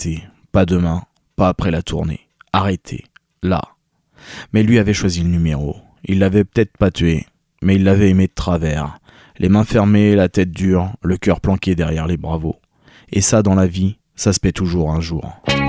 arrêtez, pas demain, pas après la tournée, arrêtez, là. Mais lui avait choisi le numéro, il l'avait peut-être pas tué, mais il l'avait aimé de travers, les mains fermées, la tête dure, le cœur planqué derrière les bravos. Et ça, dans la vie, ça se paie toujours un jour.